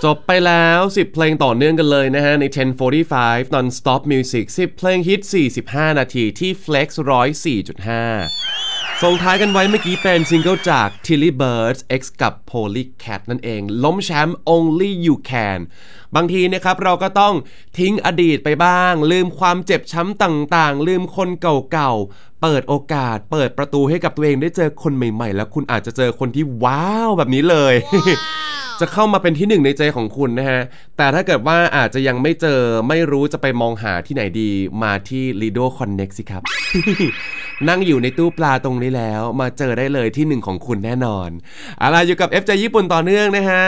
จบไปแล้ว10เพลงต่อเนื่องกันเลยนะฮะใน10:45 Non-Stop Music 10เพลงฮิต45นาทีที่ Flex 104.5ส่งท้ายกันไว้เมื่อกี้เป็นซิงเกิลจาก Tilly Birds X กับ Polycat นั่นเองล้มแชมป์ Only You Can บางทีนะครับเราก็ต้องทิ้งอดีตไปบ้างลืมความเจ็บช้ำต่างๆลืมคนเก่าๆเปิดโอกาสเปิดประตูให้กับตัวเองได้เจอคนใหม่ๆแล้วคุณอาจจะเจอคนที่ว้าวแบบนี้เลย จะเข้ามาเป็นที่หนึ่งในใจของคุณนะฮะแต่ถ้าเกิดว่าอาจจะยังไม่เจอไม่รู้จะไปมองหาที่ไหนดีมาที่ Lido Connect สิครับ นั่งอยู่ในตู้ปลาตรงนี้แล้วมาเจอได้เลยที่หนึ่งของคุณแน่นอนอะไรอยู่กับ FJ ญี่ปุ่นต่อเนื่องนะฮะ